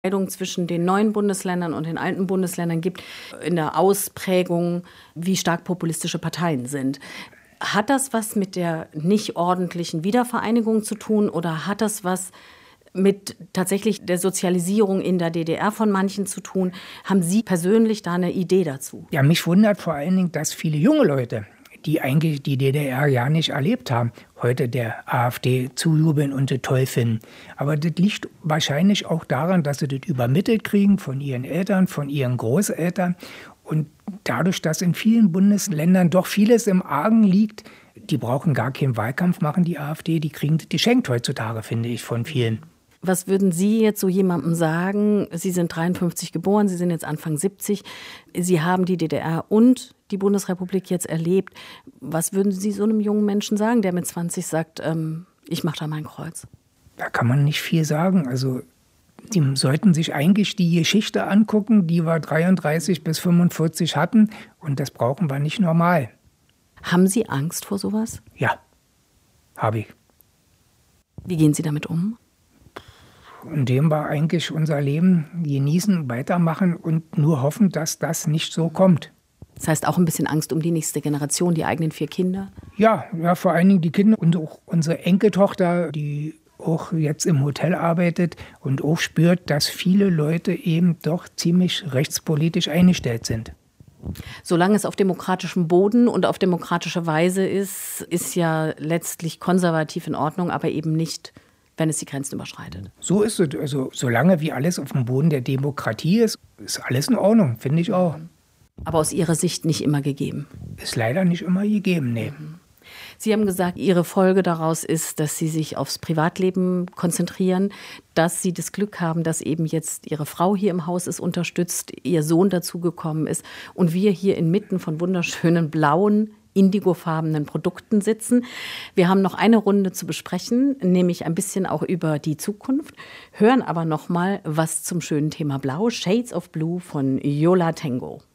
Zwischen den neuen Bundesländern und den alten Bundesländern gibt, in der Ausprägung, wie stark populistische Parteien sind. Hat das was mit der nicht ordentlichen Wiedervereinigung zu tun oder hat das was mit tatsächlich der Sozialisierung in der DDR von manchen zu tun? Haben Sie persönlich da eine Idee dazu? Ja, mich wundert vor allen Dingen, dass viele junge Leute, die eigentlich die DDR ja nicht erlebt haben, heute der AfD zujubeln und das toll finden. Aber das liegt wahrscheinlich auch daran, dass sie das übermittelt kriegen von ihren Eltern, von ihren Großeltern. Und dadurch, dass in vielen Bundesländern doch vieles im Argen liegt, die brauchen gar keinen Wahlkampf machen, die AfD, die kriegen das geschenkt heutzutage, finde ich, von vielen. Was würden Sie jetzt so jemandem sagen? Sie sind 53 geboren, Sie sind jetzt Anfang 70. Sie haben die DDR und die Bundesrepublik jetzt erlebt. Was würden Sie so einem jungen Menschen sagen, der mit 20 sagt, ich mache da mein Kreuz? Da kann man nicht viel sagen. Also die sollten sich eigentlich die Geschichte angucken, die wir 33 bis 45 hatten. Und das brauchen wir nicht normal. Haben Sie Angst vor sowas? Ja, habe ich. Wie gehen Sie damit um? Indem wir eigentlich unser Leben genießen, weitermachen und nur hoffen, dass das nicht so kommt. Das heißt auch ein bisschen Angst um die nächste Generation, die eigenen 4 Kinder? Ja, vor allen Dingen die Kinder und auch unsere Enkeltochter, die auch jetzt im Hotel arbeitet und auch spürt, dass viele Leute eben doch ziemlich rechtspolitisch eingestellt sind. Solange es auf demokratischem Boden und auf demokratische Weise ist, ist ja letztlich konservativ in Ordnung, aber eben nicht, wenn es die Grenzen überschreitet. So ist es. Also solange wie alles auf dem Boden der Demokratie ist, ist alles in Ordnung, finde ich auch. Aber aus Ihrer Sicht nicht immer gegeben? Ist leider nicht immer gegeben, nee. Sie haben gesagt, Ihre Folge daraus ist, dass Sie sich aufs Privatleben konzentrieren, dass Sie das Glück haben, dass eben jetzt Ihre Frau hier im Haus ist, unterstützt, Ihr Sohn dazugekommen ist und wir hier inmitten von wunderschönen blauen, indigofarbenen Produkten sitzen. Wir haben noch eine Runde zu besprechen, nämlich ein bisschen auch über die Zukunft, hören aber noch mal was zum schönen Thema Blau, Shades of Blue von Yo La Tengo.